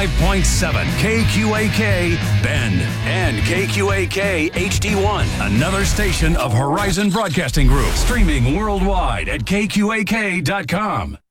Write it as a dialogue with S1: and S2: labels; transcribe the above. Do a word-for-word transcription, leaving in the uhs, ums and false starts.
S1: five point seven K Q A K Bend and K Q A K H D one, another station of Horizon Broadcasting Group, streaming worldwide at K Q A K dot com.